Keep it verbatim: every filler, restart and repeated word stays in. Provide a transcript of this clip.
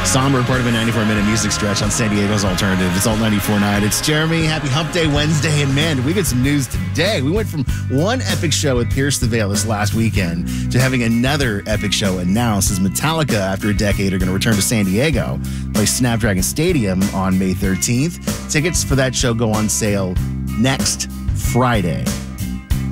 Somber, part of a ninety-four minute music stretch on San Diego's Alternative. It's Alt ninety-four point nine. It's Jeremy. Happy Hump Day Wednesday. And man, did we get some news today. We went from one epic show with Pierce the Veil this last weekend to having another epic show announced as Metallica, after a decade, are going to return to San Diego, play Snapdragon Stadium on May thirteenth. Tickets for that show go on sale next Friday.